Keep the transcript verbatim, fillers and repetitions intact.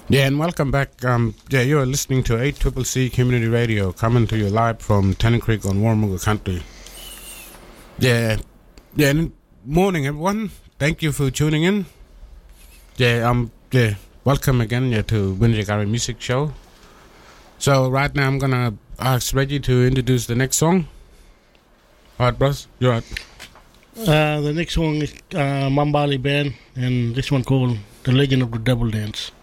Yeah, and welcome back. Um, yeah, you're listening to eight C C C Community Radio, coming to you live from Tennant Creek on Warramunga Country. Yeah, yeah, and morning everyone. Thank you for tuning in. Yeah, um, yeah, welcome again yeah, to Winjagari Music Show. So right now I'm gonna ask Reggie to introduce the next song. Alright, bros, you're right. Uh, the next song is uh, Mambali Band, and this one called The Legend of the Double Dance.